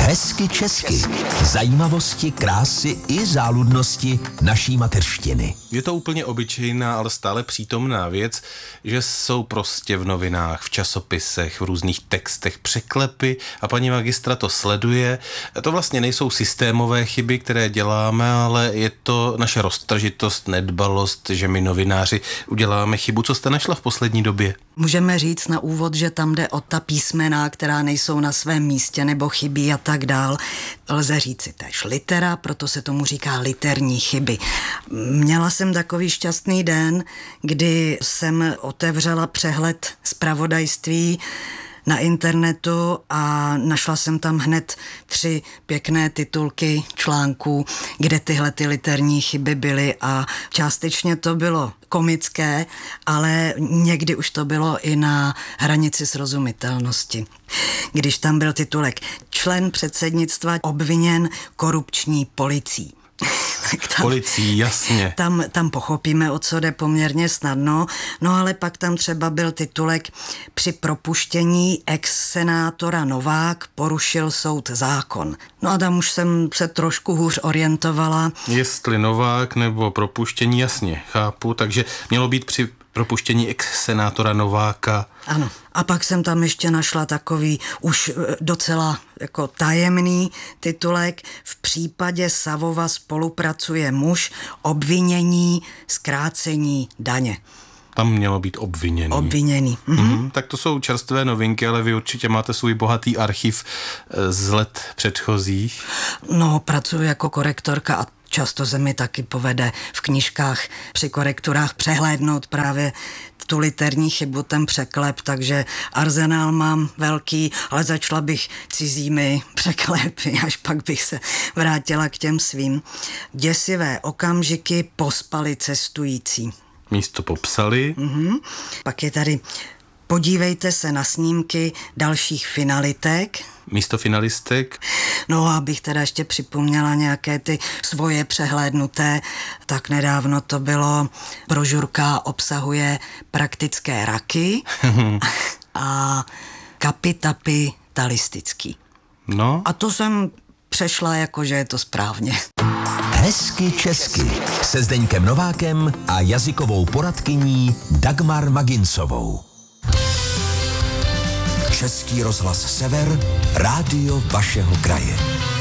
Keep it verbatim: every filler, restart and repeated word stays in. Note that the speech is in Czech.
Hezky česky. Zajímavosti, krásy i záludnosti naší mateřštiny. Je to úplně obyčejná, ale stále přítomná věc, že jsou prostě v novinách, v časopisech, v různých textech překlepy a paní magistra to sleduje. To vlastně nejsou systémové chyby, které děláme, ale je to naše roztržitost, nedbalost, že my novináři uděláme chybu. Co jste našla v poslední době? Můžeme říct na úvod, že tam jde o ta písmena, která nejsou na svém místě nebo chybí a tak dál. Lze říci též litera, proto se tomu říká literní chyby. Měla jsem takový šťastný den, kdy jsem otevřela přehled zpravodajství na internetu a našla jsem tam hned tři pěkné titulky článků, kde tyhle ty literní chyby byly a částečně to bylo komické, ale někdy už to bylo i na hranici srozumitelnosti. Když tam byl titulek člen předsednictva obviněn korupční policií. Tam, policií, jasně. Tam, tam pochopíme, o co jde poměrně snadno, no ale pak tam třeba byl titulek při propuštění ex-senátora Novák porušil soud zákon. No a tam už jsem se trošku hůř orientovala. Jestli Novák nebo propuštění, jasně, chápu, takže mělo být při propuštění ex-senátora Nováka. Ano. A pak jsem tam ještě našla takový už docela jako tajemný titulek. V případě Savova spolupracuje muž, obvinění, zkrácení daně. Tam mělo být obviněný. Obviněný. Mhm. Mm, tak to jsou čerstvé novinky, ale vy určitě máte svůj bohatý archiv z let předchozích. No, pracuji jako korektorka a často se mi taky povede v knížkách při korekturách přehlédnout právě tu literní chybu, ten překlep, takže arzenál mám velký, ale začala bych cizími překlepy, až pak bych se vrátila k těm svým. Děsivé okamžiky pospali cestující. Místo popsali. Mhm. Pak je tady podívejte se na snímky dalších finalitek. Místo finalistek. No a abych teda ještě připomněla nějaké ty svoje přehlédnuté, tak nedávno to bylo, brožurka obsahuje praktické raky a kapitapy talistický. No. A to jsem přešla jako, že je to správně. Hezky česky se Zdeňkem Novákem a jazykovou poradkyní Dagmar Maginsovou. Český rozhlas Sever, rádio vašeho kraje.